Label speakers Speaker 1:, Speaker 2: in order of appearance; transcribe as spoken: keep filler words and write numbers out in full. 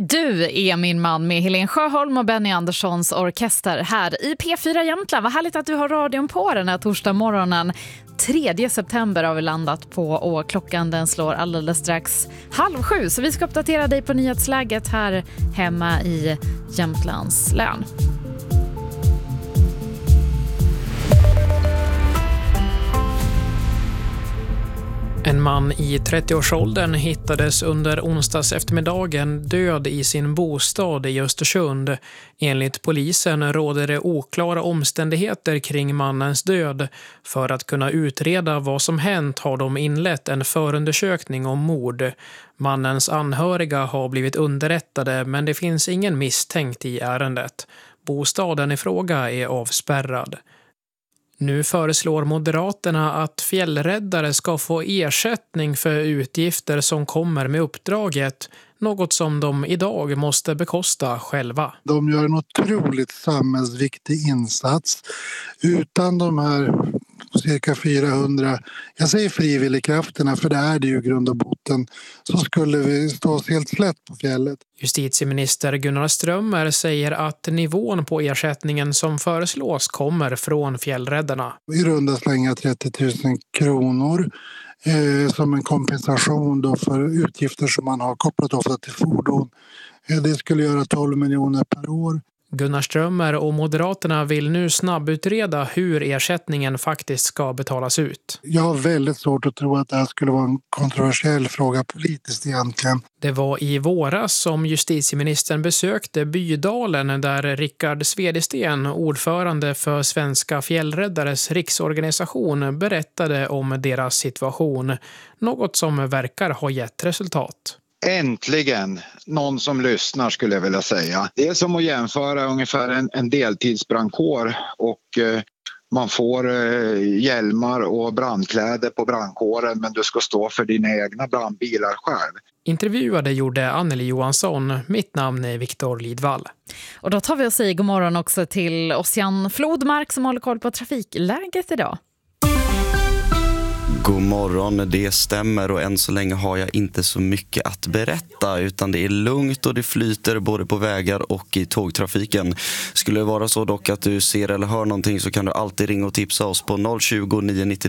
Speaker 1: Du är min man med Helene Sjöholm och Benny Anderssons orkester här i P fyra Jämtland. Vad härligt att du har radion på den här torsdag morgonen. tredje september har vi landat på och klockan den slår alldeles strax halv sju. Så vi ska uppdatera dig på nyhetsläget här hemma i Jämtlands län.
Speaker 2: En man i trettioårsåldern hittades under onsdags eftermiddagen död i sin bostad i Östersund. Enligt polisen råder det oklara omständigheter kring mannens död. För att kunna utreda vad som hänt har de inlett en förundersökning om mord. Mannens anhöriga har blivit underrättade, men det finns ingen misstänkt i ärendet. Bostaden i fråga är avspärrad. Nu föreslår Moderaterna att fjällräddare ska få ersättning för utgifter som kommer med uppdraget, något som de idag måste bekosta själva.
Speaker 3: De gör en otroligt samhällsviktig insats. Utan de här cirka fyrahundra, jag säger frivilligkrafterna för det är det ju grund och botten, så skulle vi stå oss helt slätt på fjället.
Speaker 2: Justitieminister Gunnar Strömmer säger att nivån på ersättningen som föreslås kommer från fjällräddarna.
Speaker 3: I runda slänga trettio tusen kronor eh, som en kompensation då för utgifter som man har kopplat ofta till fordon. Eh, det skulle göra tolv miljoner per år.
Speaker 2: Gunnar Strömmer och Moderaterna vill nu snabbutreda hur ersättningen faktiskt ska betalas ut.
Speaker 3: Jag har väldigt svårt att tro att det här skulle vara en kontroversiell fråga politiskt egentligen.
Speaker 2: Det var i våras som justitieministern besökte Bydalen där Rickard Svedsten, ordförande för Svenska fjällräddares riksorganisation, berättade om deras situation. Något som verkar ha gett resultat.
Speaker 4: Äntligen någon som lyssnar skulle jag vilja säga. Det är som att jämföra ungefär en, en deltidsbrandkår och eh, man får eh, hjälmar och brandkläder på brandkåren, men du ska stå för dina egna brandbilar själv.
Speaker 2: Intervjuade gjorde Anneli Johansson. Mitt namn är Viktor Lidvall.
Speaker 1: Och då tar vi och säger god morgon också till Ossian Flodmark som håller koll på trafikläget idag.
Speaker 5: God morgon, det stämmer och än så länge har jag inte så mycket att berätta utan det är lugnt och det flyter både på vägar och i tågtrafiken. Skulle det vara så dock att du ser eller hör någonting så kan du alltid ringa och tipsa oss på noll tjugo, nio nittio